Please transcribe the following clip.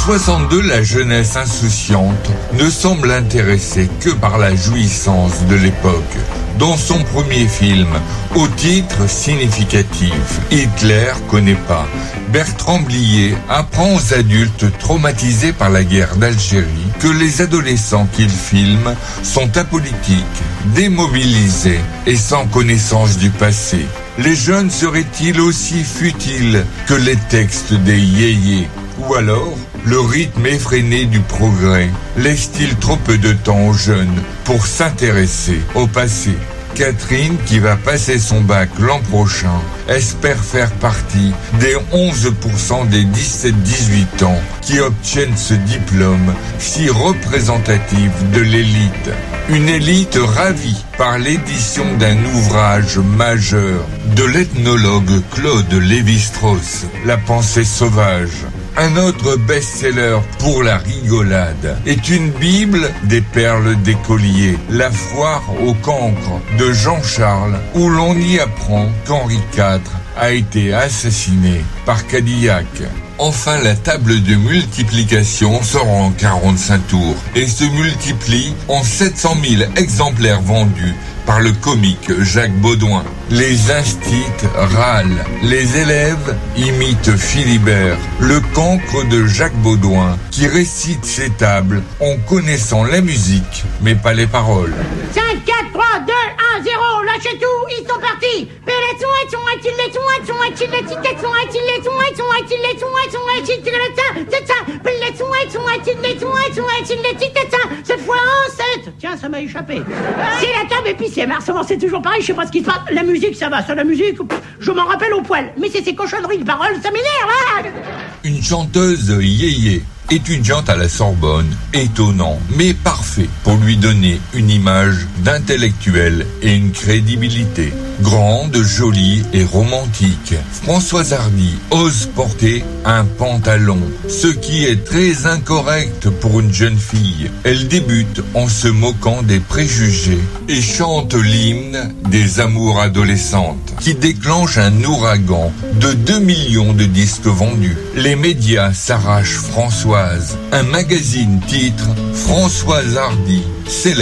62, la jeunesse insouciante ne semble intéressée que par la jouissance de l'époque. Dans son premier film, au titre significatif, Hitler connaît pas, Bertrand Blier apprend aux adultes traumatisés par la guerre d'Algérie que les adolescents qu'il filme sont apolitiques, démobilisés et sans connaissance du passé. Les jeunes seraient-ils aussi futiles que les textes des yéyés? Ou alors, le rythme effréné du progrès laisse-t-il trop peu de temps aux jeunes pour s'intéresser au passé? Catherine, qui va passer son bac l'an prochain, espère faire partie des 11% des 17-18 ans qui obtiennent ce diplôme si représentatif de l'élite. Une élite ravie par l'édition d'un ouvrage majeur de l'ethnologue Claude Lévi-Strauss, La pensée sauvage. Un autre best-seller pour la rigolade est une Bible des perles d'écolier, La foire au cancre de Jean Charles, où l'on y apprend qu'Henri IV a été assassiné par Cadillac. Enfin, la table de multiplication sort en 45 tours et se multiplie en 700 000 exemplaires vendus par le comique Jacques Baudouin. Les instits râlent, les élèves imitent Philibert, le cancre de Jacques Baudouin, qui récite ses tables en connaissant la musique, mais pas les paroles. 5, 4, 3, 2, 1, 0, lâchez tout, ils sont partis. Cette fois en 7. Tiens, ça m'a échappé. C'est la table et puis c'est Marceau, c'est toujours pareil, je sais pas ce qui se passe. La musique, ça va, la musique, je m'en rappelle au poil. Mais c'est ces cochonneries de paroles, ça m'énerve, hein. Une chanteuse yéyé, étudiante à la Sorbonne, étonnant, mais parfait pour lui donner une image d'intellectuel et une crédibilité. Grande, jolie et romantique, Françoise Hardy ose porter un pantalon, ce qui est très incorrect pour une jeune fille. Elle débute en se moquant des préjugés et chante l'hymne des amours adolescentes, qui déclenche un ouragan de 2 millions de disques vendus. Les médias s'arrachent Françoise. Un magazine titre Françoise Hardy, c'est